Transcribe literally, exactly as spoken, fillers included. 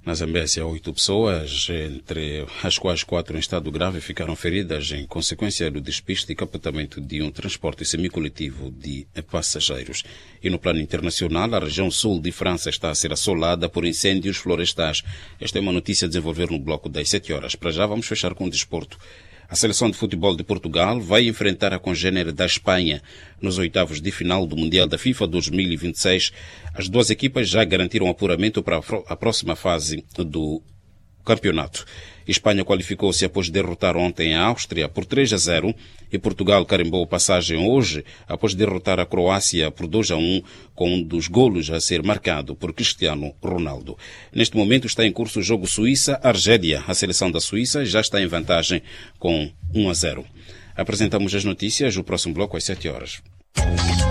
Na Zambésia, oito pessoas, entre as quais quatro em estado grave, ficaram feridas em consequência do despiste e capotamento de um transporte semicoletivo de passageiros. E no plano internacional, a região sul de França está a ser assolada por incêndios florestais. Esta é uma notícia a desenvolver no bloco das sete horas. Para já, vamos fechar com o desporto. A seleção de futebol de Portugal vai enfrentar a congênere da Espanha nos oitavos de final do Mundial da FIFA dois mil e vinte e seis. As duas equipas já garantiram apuramento para a próxima fase do campeonato. Espanha qualificou-se após derrotar ontem a Áustria por três a zero e Portugal carimbou passagem hoje após derrotar a Croácia por dois a um, com um dos golos a ser marcado por Cristiano Ronaldo. Neste momento está em curso o jogo Suíça-Argélia. A seleção da Suíça já está em vantagem com um a zero. Apresentamos as notícias, o próximo bloco às sete horas.